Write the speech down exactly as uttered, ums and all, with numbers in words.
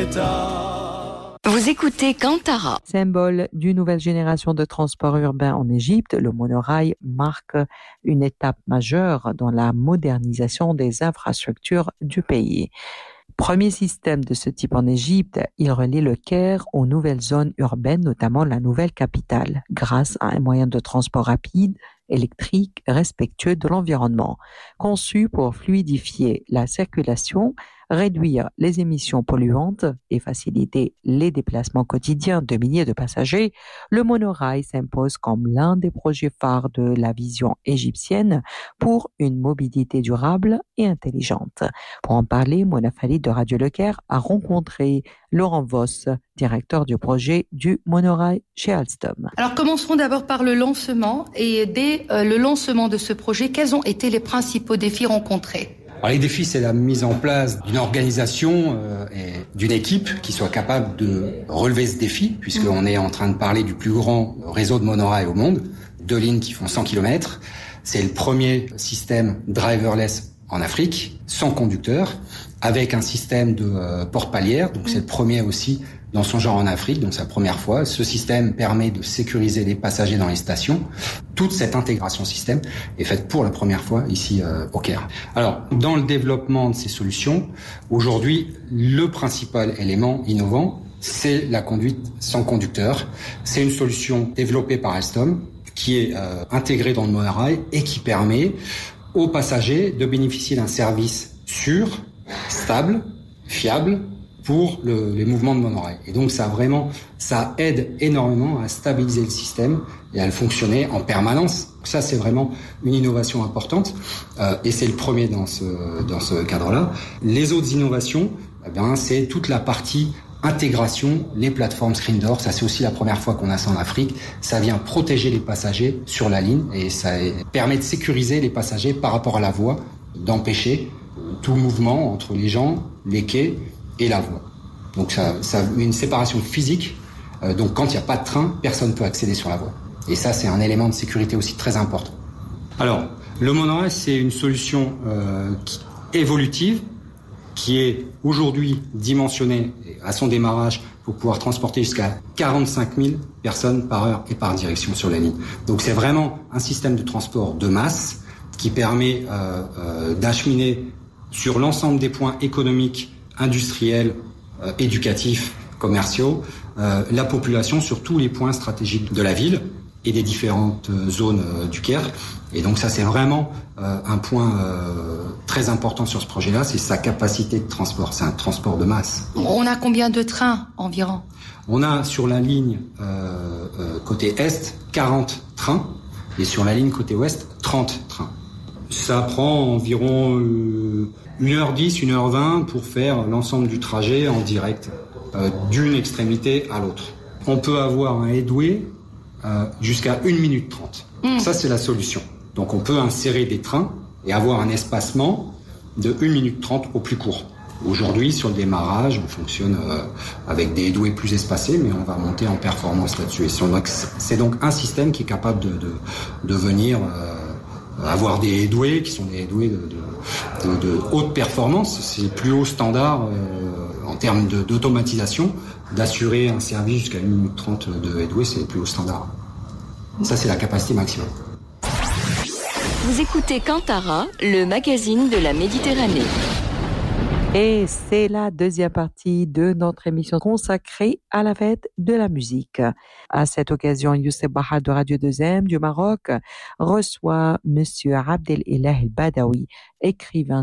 Vous écoutez Kantara. Symbole d'une nouvelle génération de transport urbain en Égypte, le monorail marque une étape majeure dans la modernisation des infrastructures du pays. Premier système de ce type en Égypte, il relie le Caire aux nouvelles zones urbaines, notamment la nouvelle capitale, grâce à un moyen de transport rapide, électrique, respectueux de l'environnement, conçu pour fluidifier la circulation, réduire les émissions polluantes et faciliter les déplacements quotidiens de milliers de passagers. Le monorail s'impose comme l'un des projets phares de la vision égyptienne pour une mobilité durable et intelligente. Pour en parler, Mona Khalid de Radio Le Caire a rencontré Laurent Voss, directeur du projet du monorail chez Alstom. Alors commencerons d'abord par le lancement. Et dès euh, le lancement de ce projet, quels ont été les principaux défis rencontrés ? Alors, les défis, c'est la mise en place d'une organisation euh, et d'une équipe qui soit capable de relever ce défi, puisqu'on est en train de parler du plus grand réseau de monorail au monde, deux lignes qui font cent kilomètres. C'est le premier système driverless en Afrique, sans conducteur, avec un système de euh, porte-palière, donc c'est le premier aussi dans son genre en Afrique, donc c'est la première fois. Ce système permet de sécuriser les passagers dans les stations. Toute cette intégration système est faite pour la première fois ici euh, au Caire. Alors, dans le développement de ces solutions, aujourd'hui, le principal élément innovant, c'est la conduite sans conducteur. C'est une solution développée par Alstom qui est euh, intégrée dans le monorail et qui permet aux passagers de bénéficier d'un service sûr, stable, fiable, pour le, les mouvements de monorail. Et donc ça vraiment, ça aide énormément à stabiliser le système et à le fonctionner en permanence. Ça c'est vraiment une innovation importante euh, et c'est le premier dans ce dans ce cadre-là. Les autres innovations, eh bien c'est toute la partie intégration, les plateformes screen door. Ça c'est aussi la première fois qu'on a ça en Afrique. Ça vient protéger les passagers sur la ligne et ça permet de sécuriser les passagers par rapport à la voie, d'empêcher tout mouvement entre les gens, les quais et la voie. Donc ça, ça une séparation physique. Euh, donc quand il n'y a pas de train, personne ne peut accéder sur la voie. Et ça, c'est un élément de sécurité aussi très important. Alors, le monorail, c'est une solution euh, qui, évolutive, qui est aujourd'hui dimensionnée à son démarrage pour pouvoir transporter jusqu'à quarante-cinq mille personnes par heure et par direction sur la ligne. Donc c'est vraiment un système de transport de masse qui permet euh, euh, d'acheminer sur l'ensemble des points économiques, industriels, euh, éducatifs, commerciaux, euh, la population sur tous les points stratégiques de la ville et des différentes euh, zones euh, du Caire. Et donc ça, c'est vraiment euh, un point euh, très important sur ce projet-là, c'est sa capacité de transport. C'est un transport de masse. On a combien de trains environ ? On a sur la ligne euh, euh, côté est quarante trains et sur la ligne côté ouest trente trains. Ça prend environ euh, une heure dix, une heure vingt pour faire l'ensemble du trajet en direct euh, d'une extrémité à l'autre. On peut avoir un headway euh, jusqu'à une minute trente. Mmh. Ça, c'est la solution. Donc, on peut insérer des trains et avoir un espacement de une minute trente au plus court. Aujourd'hui, sur le démarrage, on fonctionne euh, avec des headways plus espacés, mais on va monter en performance là-dessus. Et donc, c'est donc un système qui est capable de, de, de venir... Euh, avoir des headways qui sont des headways de, de, de, de haute performance, c'est le plus haut standard euh, en termes de, d'automatisation, d'assurer un service jusqu'à une minute trente de headway, c'est le plus haut standard. Ça, c'est la capacité maximum. Vous écoutez Kantara, le magazine de la Méditerranée. Et c'est la deuxième partie de notre émission consacrée à la fête de la musique. À cette occasion, Youssef Bahar de Radio deux M du Maroc reçoit Monsieur Abdel Ilah El Badawi, écrivain,